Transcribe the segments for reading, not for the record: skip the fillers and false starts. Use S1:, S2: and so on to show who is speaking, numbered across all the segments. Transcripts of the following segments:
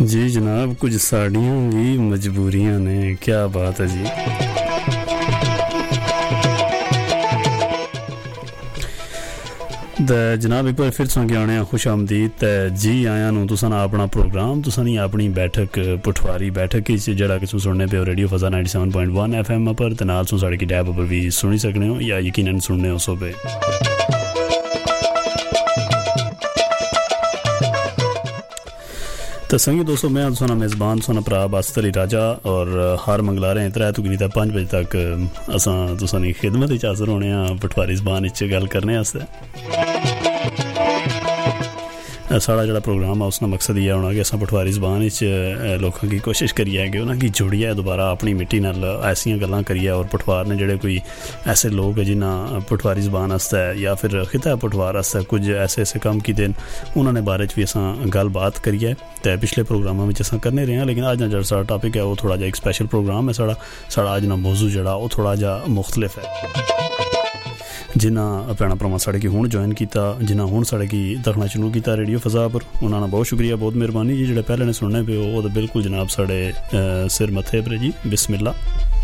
S1: जी जनाब, कुछ साड़ियाँ भी मजबूरियाँ ने, क्या बात है जी। जनाब एक बार फिर तुसेंगी आने खुश आमदीद ते जी आयां नूं तुसां अपना प्रोग्राम तुसां अपनी बैठक पठवारी बैठक जेड़ा कि तुम सुनने पे हो रेडियो फजा 97.1 FM पर ते नाल तुम साढ़े की टैब पर भी सुनी सकने हो या यकीनन सुनने हो सो पे। तो संगी दोस्तों, मैं तुसां मेज़बान तुसां भरा बासित अली राजा और हर मंगलारे 3 तो 5 बजे तक असां तुसां दी खिदमत विच हाज़र होने आ पठवारी ज़बान विच गल करने आस्ते। साढ़ा जो प्रोग्राम है उसका मकसद ये होना कि अस पठवारी ज़बान लोगों की कोशिश करिए कि उन्होंने जोड़िए दोबारा अपनी मिट्टी नाल ऐसियां गल्लां करिए और पठवार ने जोड़े कोई ऐसे लोग है जिन्हें पठवारी ज़बान आस्ते या फिर खिता पठवार आस्ते कुछ ऐसे ऐसे काम कीते उन्होंने बारे भी अस गल बात करिए। तो पिछले प्रोग्रामों में अस करने रहे हैं, लेकिन अज जो सारा टॉपिक है वो थोड़ा जहा एक स्पैशल प्रोग्राम है। साड़ा अज ना मौजू जोड़ा वो थोड़ा जहा मुख्तलिफ है। जिन्हें भैन भरावां साढ़े की हुण ज्वाइन किया, जिन्हें हुण साढ़े की दखना शुरू किया रेडियो फजा पर, उन्होंने बहुत शुक्रिया, बहुत मेहरबानी जी। जो पहले ने सुनने पे वो तो बिल्कुल जनाब साढ़े सिर मथे पर जी। बिस्मिल्ला।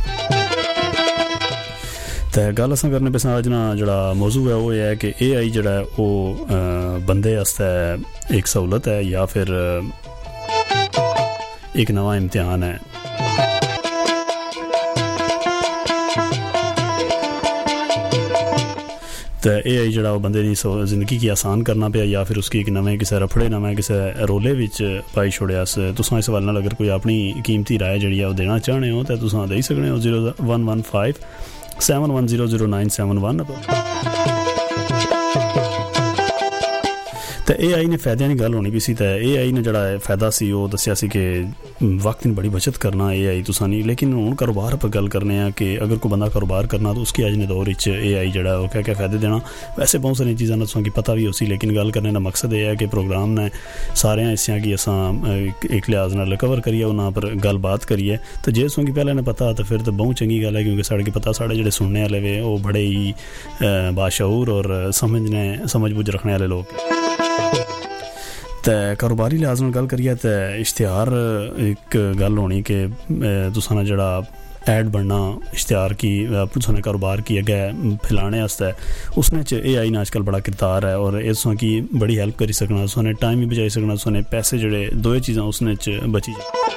S1: तो गल अस करने पे अज ना जोड़ा मौजू है वो है कि AI जोड़ा है वो बंदे आस्ते एक सहूलत है या फिर एक नवा इम्तिहान है। तो AI जोड़ा वो बंदे की जिंदगी की आसान करना पे या फिर उसकी एक नवे किसी रफड़े नवे किसी रोले विच पाई छोड़िया। तुसां इस हवाले नाल अगर कोई अपनी कीमती राय जी वो देना चाहते हो तो तुसां दे सकते हो 0115 71000971 तो AI ने फायदे की गल होनी भी सी। तो AI ने जोड़ा फायदा सी वो दसिया सी कि वक्त की बड़ी बचत करना AI तुसां नहीं, लेकिन हुण कारोबार पर गल करने हैं कि अगर कोई बंदा कारोबार करना तो उसकी अज ने दौर AI जोड़ा वो क्या क्या फायदे देना। वैसे बहुत सारी चीज़ां तुसां की पता भी हो सी, लेकिन गल करने का मकसद ये है कि प्रोग्राम ने सारे हिस्सों की असां एक लिहाज नाल कवर करिए, उन्हां पर गल बात करिए। तो जे तुसां की पहले ने पता तो फिर तो बहुत चंगी गल है, क्योंकि साढ़े की पता साढ़े जो सुनने वाले वे वो बड़े ही बाशऊर और समझ बूझ रखने वाले लोग। तो कारोबारी लिहाज नाल गल करिए तो इश्तिहार एक गल होनी कि तुसां जोड़ा ऐड बनना इश्तिहार की तुसां कारोबार की अग्गें फैलाने आस्ते उसने AI ने आजकल बड़ा किरदार है और तुसां की बड़ी हेल्प करी सकना, तुसां टाइम भी बचाई सकना, तुसां पैसे जोड़े दो चीज़ां उसने बची।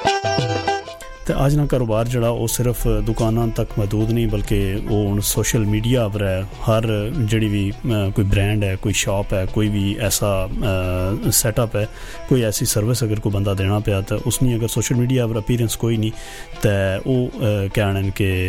S1: तो अज ना कारोबार जोड़ा वो सिर्फ दुकानों तक महदूद नहीं, बल्कि वो हुण सोशल मीडिया पर है। हर जी भी कोई ब्रांड है, कोई शॉप है, कोई भी ऐसा सैटअप है, कोई ऐसी सर्विस अगर कोई बंदा देना पाया तो उसमें अगर सोशल मीडिया पर अपीयरेंस कोई नहीं तो वो कहने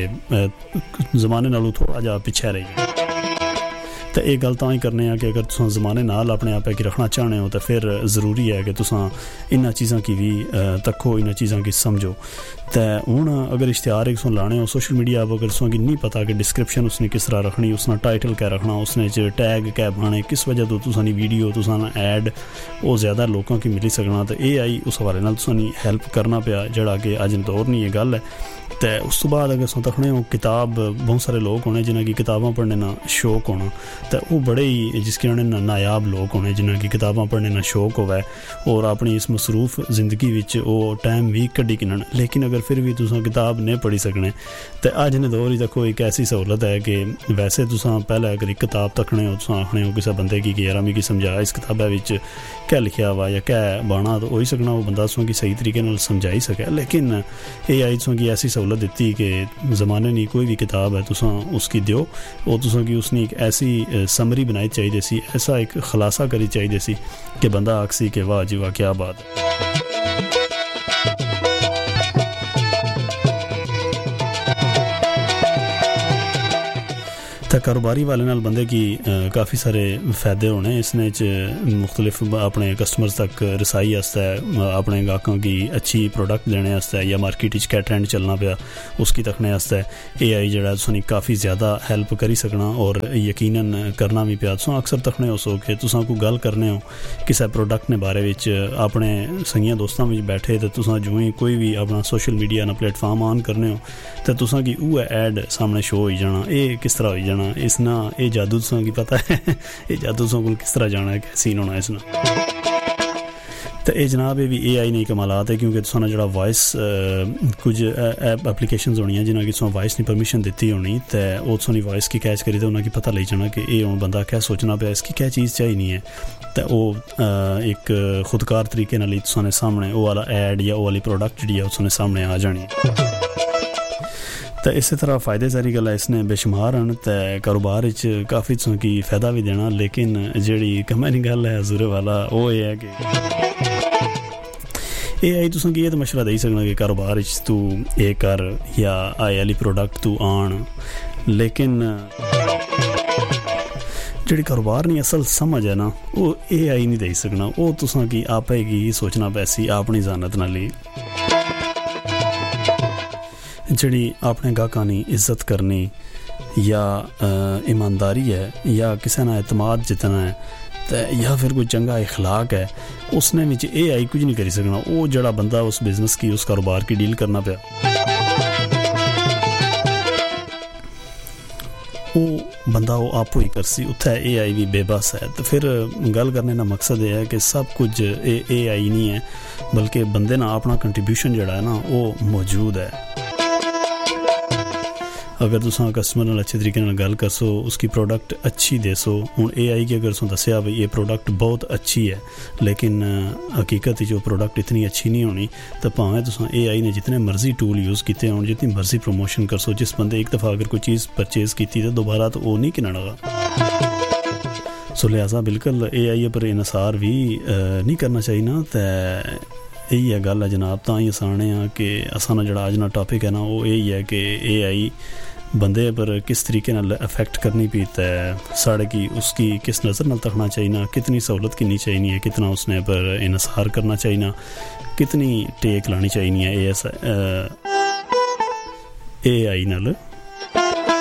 S1: कि ज़माने नालों थोड़ा जा पिछे रही। तो ये गल तां ही करने कि अगर तुम ज़माने नाल अपने आप की रखना चाहते हो तो फिर ज़रूरी है कि तुम इन्हां चीज़ों की भी तक्को, इन्हां चीज़ों की समझो। तो हुण अगर इश्तिहार एक लाने हो सोशल मीडिया पर, अगर तुसें नहीं पता कि डिस्क्रिप्शन उसने किस तरह रखनी, उसना टाइटल क्या रखना, उसने टैग क्या बनाने, किस वजह तो तुसानी वीडियो तुसाना ऐड वो ज़्यादा लोगों की मिली सकना। तो AI उस हवाले नाल तुसानी हेल्प करना पाया जोड़ा कि अज दौर नहीं ये गल है। तो उस तो बाद अगर तुम तकने हो किताब, बहुत सारे लोग होने जिन्हें की किताबां पढ़ने ना शौक होना, तो वो बड़े ही जिसके नायाब लोग होने जिन्हें की किताबां पढ़ने ना शौक होवे और अपनी इस मसरूफ जिंदगी विच वो टाइम भी कड्ढी किनन, लेकिन अगर फिर भी तुसां किताब नहीं पढ़ी सकने तो अज ने दौर ही देखो एक ऐसी सहूलत है कि वैसे तुसां पहले अगर एक किताब तकने हो तुसां आखने हो किसी बंदे की कि यार मिगी समझा इस किताबा विच क्या लिखा वा या क्या बाना, तो हो ही सकना वो बंदा तुसां की सही तरीके नाल समझाई सके। लेकिन AI तुसां की ऐसी सहूलत दिती कि ज़माने की कोई भी किताब है तुसां उसकी दियो, वो तुसां की उसने एक ऐसी समरी बनाई चाहिए सी, ऐसा एक खुलासा करी चाहिए सी कि बंदा आखसी कि वाह जी वाह क्या बात है। तो कारोबारी वाले नाल बंदे की काफ़ी सारे फ़ायदे होने इसने मुख्तलिफ अपने कस्टमर्स तक रसाई आस्ते, अपने गाहकों की अच्छी प्रोडक्ट देने आस्ते या मार्केट क्या ट्रेंड चलना पाया उसकी तकने आस्ते AI जोड़ा तुसानी काफ़ी ज़्यादा हेल्प करी सकना और यकीनन करना भी पाया। तुसां अक्सर तकने हो सो कि तुसां कोई गल करने हो किसी प्रोडक्ट ने बारे विच अपने संगियां दोस्तां विच बैठे तो तुसां जो ही कोई भी अपना सोशल मीडिया ना प्लेटफॉर्म ऑन करने हो तो तुसां की वो ऐड सामने शो हो जाना, ये किस तरह हो जाना, इसना ये जादू तुसां की पता है ये जादू तुसां कोल किस तरह जाना है, क्या सीन होना इसना। तो ये जनाब ये भी AI नहीं कमालात है क्योंकि तुसां जो वॉइस कुछ ऐप एप्लीकेशंस होनी जिन्हें कि तुसां वॉइस की परमिशन दी होनी तो वो तुसां वॉइस की कैच करी तो उन्हें पता लग जाना कि ये हुण बंदा क्या सोचना पाया इसकी क्या चीज़ चाहिए है तो वो एक खुदकार तरीके नाल तुसां सामने वो वाला ऐड या वो वाली प्रोडक्ट जी है तुसां सामने आ जानी। तो इस तरह फ़ायदे सारी गल्ल इसने बेशुमार हैं तो कारोबार काफ़ी तुसां की फ़ायदा भी देना लेकिन जी कमानी गल है हजूर वाला वो ये है कि AI तुसां की ये तो मशवरा दे सकना कि कारोबार तू ये कर या आए वाली प्रोडक्ट तू आन लेकिन जी कारोबार नहीं असल समझ है ना वो AI नहीं दे सकना वो तुसां की आपे की सोचना पैसी अपनी जानत नाल ही जी अपने गाहकां की इज्जत करनी या ईमानदारी है या किसी ना एतमाद जितना है तो या फिर कोई चंगा इखलाक है उसने विच AI कुछ नहीं करी सकना वो जड़ा बंदा उस बिजनेस की उस कारोबार की डील करना पाया वो बंदा वो आपो ही करसी उत्थे AI भी बेबस है। तो फिर गल करने का मकसद ये है कि सब कुछ AI नहीं है बल्कि बंदे ना अपना कंट्रीब्यूशन जड़ा है ना वो मौजूद है। अगर तुसां कस्टमर नाल अच्छे तरीके नाल गल करसो उसकी प्रोडक्ट अच्छी देसो हुण AI की अगर तुसां दस्सिया भाई ये प्रोडक्ट बहुत अच्छी है लेकिन हकीकत जो प्रोडक्ट इतनी अच्छी नहीं होनी तो भावें तुसां AI ने जितने मर्जी टूल यूज़ किए होण जितनी मर्जी प्रमोशन करसो जिस बंदे एक दफ़ा अगर कोई चीज़ परचेज़ की तो दोबारा तो वो नहीं किनगा सो लिहाजा बिल्कुल AI पर इनसार भी नहीं करना चाहिए ना। तो यही है गल है जनाब तां ही असाने आ कि असाना जड़ा अज ना टॉपिक है ना वो यही है कि AI बंदे पर किस तरीके नाल अफेक्ट करनी पी तो साढ़े की उसकी किस नज़र नाल तकना चाहिए कितनी सहूलत कितनी चाहिए कितना उसने पर इनसार करना चाहिए कितनी टेक लानी चाहिए AI नाल।